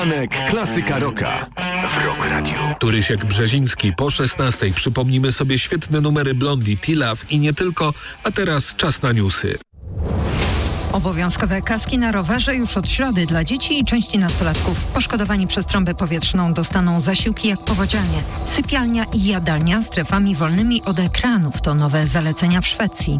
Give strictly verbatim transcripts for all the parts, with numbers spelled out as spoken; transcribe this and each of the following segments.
Anek Klasyka Rocka w Rock Radio. Turysiek Brzeziński po szesnastej. Przypomnimy sobie świetne numery Blondie, T-Love i nie tylko, a teraz czas na newsy. Obowiązkowe kaski na rowerze już od środy dla dzieci i części nastolatków. Poszkodowani przez trąbę powietrzną dostaną zasiłki jak powodzianie. Sypialnia i jadalnia strefami wolnymi od ekranów to nowe zalecenia w Szwecji.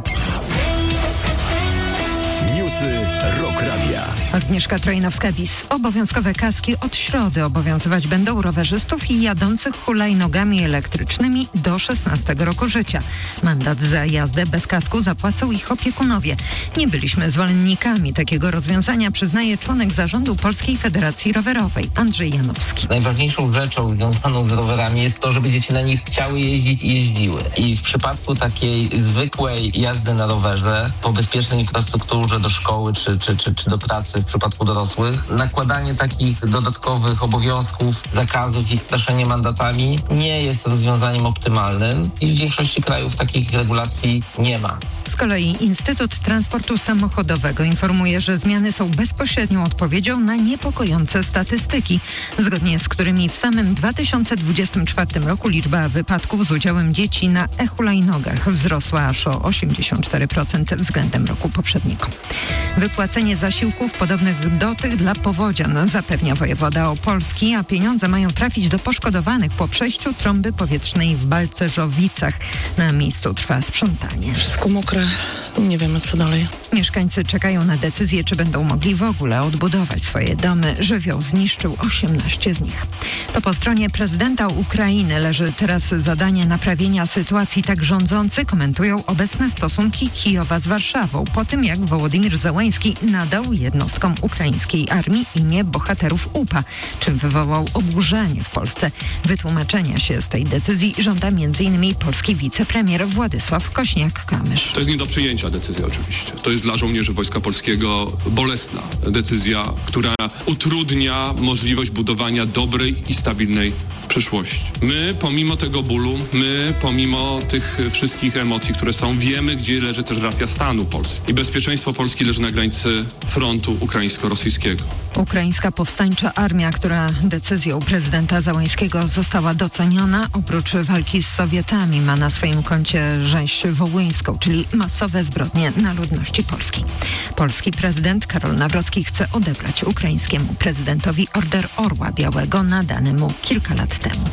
Newsy Rock Radia. Agnieszka Trojnowska-Bis. Obowiązkowe kaski od środy obowiązywać będą rowerzystów i jadących hulajnogami elektrycznymi do szesnastego roku życia. Mandat za jazdę bez kasku zapłacą ich opiekunowie. Nie byliśmy zwolennikami takiego rozwiązania, przyznaje członek zarządu Polskiej Federacji Rowerowej Andrzej Janowski. Najważniejszą rzeczą związaną z rowerami jest to, żeby dzieci na nich chciały jeździć i jeździły. I w przypadku takiej zwykłej jazdy na rowerze po bezpiecznej infrastrukturze do szkoły czy, czy, czy, czy do pracy w przypadku dorosłych, nakładanie takich dodatkowych obowiązków, zakazów i straszenie mandatami nie jest rozwiązaniem optymalnym i w większości krajów takich regulacji nie ma. Z kolei Instytut Transportu Samochodowego informuje, że zmiany są bezpośrednią odpowiedzią na niepokojące statystyki, zgodnie z którymi w samym dwa tysiące dwudziestym czwartym roku liczba wypadków z udziałem dzieci na e-hulajnogach wzrosła aż o osiemdziesiąt cztery procent względem roku poprzedniego. Wypłacenie zasiłków podobnych do tych dla powodzian zapewnia wojewoda opolski, a pieniądze mają trafić do poszkodowanych po przejściu trąby powietrznej w Balcerzowicach. Na miejscu trwa sprzątanie. Wszystko mokre, nie wiemy co dalej. Mieszkańcy czekają na decyzję, czy będą mogli w ogóle odbudować swoje domy. Żywioł zniszczył osiemnaście z nich. To po stronie prezydenta Ukrainy leży teraz zadanie naprawienia sytuacji. Tak rządzący komentują obecne stosunki Kijowa z Warszawą, po tym jak Wołodymyr Zełański nadał jednostkom ukraińskiej armii imię bohaterów U P A, czym wywołał oburzenie w Polsce. Wytłumaczenia się z tej decyzji żąda między innymi polski wicepremier Władysław Kośniak-Kamysz. To jest nie do przyjęcia decyzja oczywiście. To jest dla żołnierzy Wojska Polskiego bolesna decyzja, która utrudnia możliwość budowania dobrej i stabilnej przyszłości. My pomimo tego bólu, my pomimo tych wszystkich emocji, które są, wiemy, gdzie leży też racja stanu Polski. I bezpieczeństwo Polski leży na granicy frontu ukraińsko-rosyjskiego. Ukraińska powstańcza armia, która decyzją prezydenta Zełańskiego została doceniona, oprócz walki z Sowietami ma na swoim koncie rzeź wołyńską, czyli masowe zbrodnie na ludności polskiej. Polski prezydent Karol Nawrocki chce odebrać ukraińskiemu prezydentowi Order Orła Białego nadany mu kilka lat temu.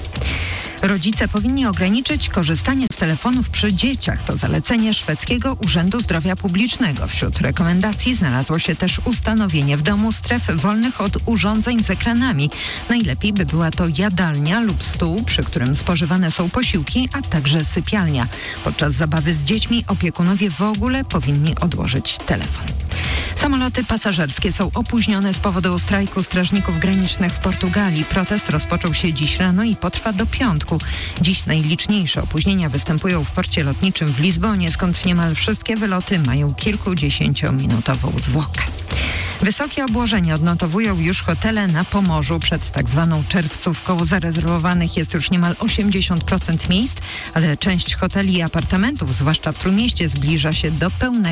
Rodzice powinni ograniczyć korzystanie z telefonów przy dzieciach. To zalecenie szwedzkiego Urzędu Zdrowia Publicznego. Wśród rekomendacji znalazło się też ustanowienie w domu stref wolnych od urządzeń z ekranami. Najlepiej by była to jadalnia lub stół, przy którym spożywane są posiłki, a także sypialnia. Podczas zabawy z dziećmi opiekunowie w ogóle powinni odłożyć telefon. Samoloty pasażerskie są opóźnione z powodu strajku strażników granicznych w Portugalii. Protest rozpoczął się dziś rano i potrwa do piątku. Dziś najliczniejsze opóźnienia występują w porcie lotniczym w Lizbonie, skąd niemal wszystkie wyloty mają kilkudziesięciominutową zwłokę. Wysokie obłożenie odnotowują już hotele na Pomorzu. Przed tak zwaną czerwcówką zarezerwowanych jest już niemal osiemdziesiąt procent miejsc, ale część hoteli i apartamentów, zwłaszcza w Trójmieście, zbliża się do pełnego